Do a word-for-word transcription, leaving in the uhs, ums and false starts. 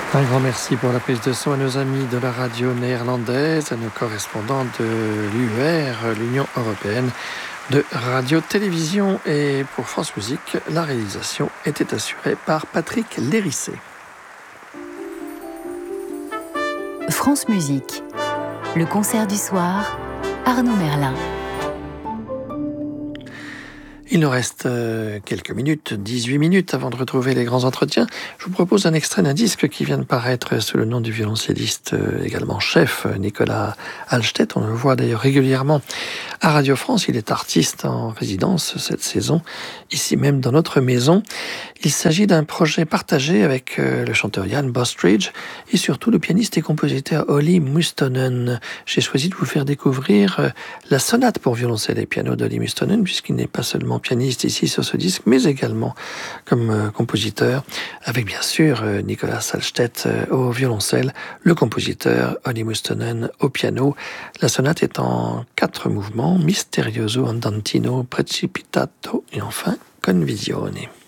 Un grand merci pour la prise de son à nos amis de la radio néerlandaise, à nos correspondants de l'U R, l'Union européenne de radio-télévision. Et pour France Musique, la réalisation était assurée par Patrick Lérissé. France Musique, le concert du soir, Arnaud Merlin. Il nous reste quelques minutes, dix-huit minutes avant de retrouver les grands entretiens. Je vous propose un extrait d'un disque qui vient de paraître sous le nom du violoncelliste, également chef, Nicolas Halstedt. On le voit d'ailleurs régulièrement à Radio France. Il est artiste en résidence cette saison, ici même dans notre maison. Il s'agit d'un projet partagé avec le chanteur Jan Bostridge et surtout le pianiste et compositeur Olli Mustonen. J'ai choisi de vous faire découvrir la sonate pour violoncelle et piano d'Olli Mustonen, puisqu'il n'est pas seulement pianiste ici sur ce disque, mais également comme euh, compositeur, avec bien sûr euh, Nicolas Halstedt euh, au violoncelle, le compositeur Olli Mustonen au piano. La sonate est en quatre mouvements, Misterioso, Andantino, Precipitato et enfin Convisione.